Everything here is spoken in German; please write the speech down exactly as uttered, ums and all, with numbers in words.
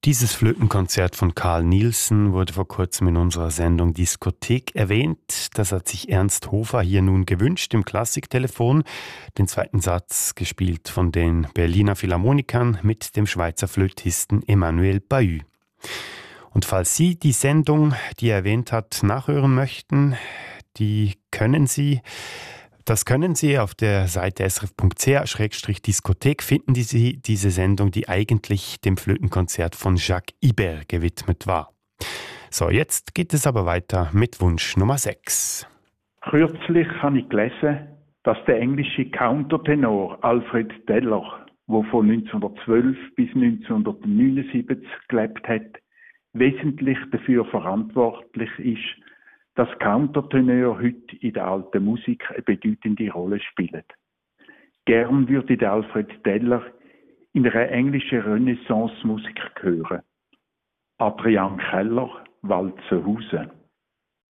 Dieses Flötenkonzert von Carl Nielsen wurde vor kurzem in unserer Sendung Diskothek erwähnt. Das hat sich Ernst Hofer hier nun gewünscht im Klassiktelefon. Den zweiten Satz gespielt von den Berliner Philharmonikern mit dem Schweizer Flötisten Emmanuel Bahut. Und falls Sie die Sendung, die er erwähnt hat, nachhören möchten, die können Sie Das können Sie auf der Seite s r f punkt c h schrägstrich diskothek finden Sie diese Sendung, die eigentlich dem Flötenkonzert von Jacques Ibert gewidmet war. So, jetzt geht es aber weiter mit Wunsch Nummer sechs. Kürzlich habe ich gelesen, dass der englische Countertenor Alfred Deller, der von neunzehnhundertzwölf bis neunzehnhundertneunundsiebzig gelebt hat, wesentlich dafür verantwortlich ist, dass Countertenor heute in der alten Musik eine bedeutende Rolle spielen. Gern würde der Alfred Deller in einer englischen Renaissance-Musik hören. Adrian Keller, Walzenhausen.